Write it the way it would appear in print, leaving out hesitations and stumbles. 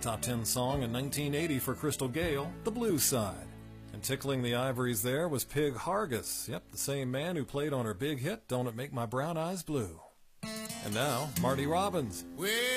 top 10 song in 1980 for Crystal Gayle, The Blues Side. And tickling the ivories there was Pig Hargis, yep, the same man who played on her big hit, Don't It Make My Brown Eyes Blue. And now, Marty Robbins.